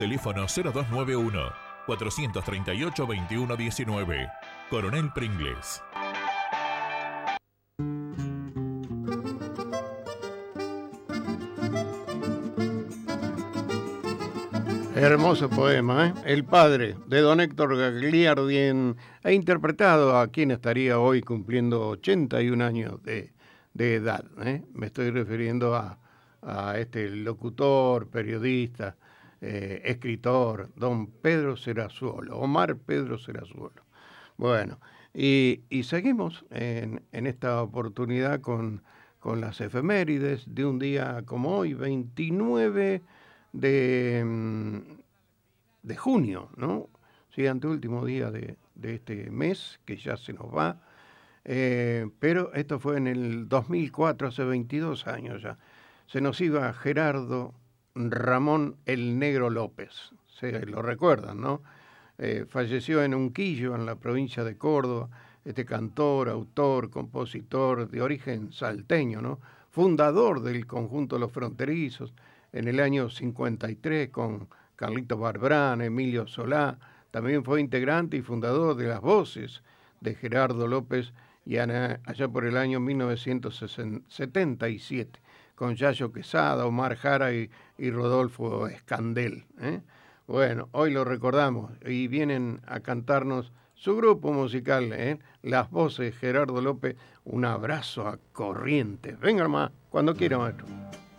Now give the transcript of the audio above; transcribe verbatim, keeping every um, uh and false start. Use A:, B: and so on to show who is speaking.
A: Teléfono cero dos nueve uno, cuatrocientos treinta y ocho, veintiuno diecinueve. Coronel Pringles.
B: Hermoso poema, ¿eh? El padre, de don Héctor Gagliardi, ha interpretado a quien estaría hoy cumpliendo ochenta y un años de, de edad, ¿eh? Me estoy refiriendo a, a este locutor, periodista, eh, escritor, don Pedro Cerazuolo, Omar Pedro Cerazuolo. Bueno, y, y seguimos en, en esta oportunidad con, con las efemérides de un día como hoy, veintinueve de, de junio, ¿no? Sí, anteúltimo día de, de este mes, que ya se nos va. Eh, pero esto fue en el dos mil cuatro, hace veintidós años ya. Se nos iba Gerardo Ramón el Negro López. Se lo recuerdan, ¿no? Eh, falleció en Unquillo, en la provincia de Córdoba. Este cantor, autor, compositor de origen salteño, ¿no? Fundador del conjunto Los Fronterizos en el año cincuenta y tres con Carlito Barbrán, Emilio Solá. También fue integrante y fundador de Las Voces de Gerardo López y allá por el año mil novecientos setenta y siete con Yayo Quesada, Omar Jara y, y Rodolfo Escandel, ¿eh? Bueno, hoy lo recordamos y vienen a cantarnos su grupo musical, ¿eh? Las Voces, Gerardo López. Un abrazo a Corrientes. Venga más, cuando quiera, maestro.